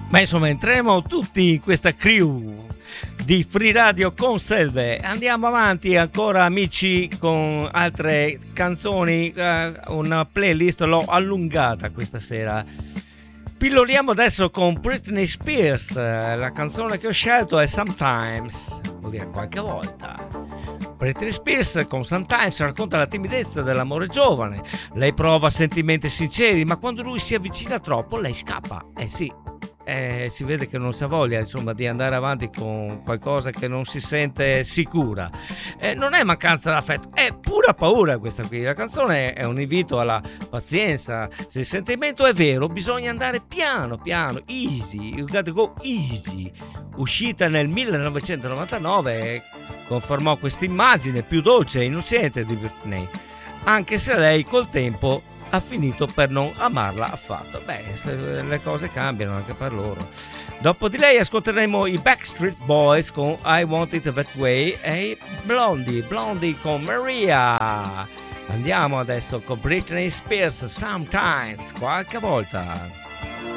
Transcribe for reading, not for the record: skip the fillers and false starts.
Ma insomma, entriamo tutti in questa crew di Free Radio con Selve. Andiamo avanti ancora, amici, con altre canzoni. Una playlist l'ho allungata questa sera. Pilloliamo adesso con Britney Spears. La canzone che ho scelto è Sometimes, vuol dire qualche volta. Britney Spears con Sometimes racconta la timidezza dell'amore giovane. Lei prova sentimenti sinceri, ma quando lui si avvicina troppo lei scappa. Sì, si vede che non sa voglia, insomma, di andare avanti con qualcosa che non si sente sicura. Non è mancanza d'affetto, è pura paura questa qui. La canzone è un invito alla pazienza. Se il sentimento è vero, bisogna andare piano piano, easy, you gotta go easy. Uscita nel 1999, confermò questa immagine più dolce e innocente di Britney, anche se lei col tempo ha finito per non amarla affatto. Le cose cambiano anche per loro. Dopo di lei ascolteremo i Backstreet Boys con I Want It That Way e Blondie con Maria. Andiamo adesso con Britney Spears, Sometimes, qualche volta.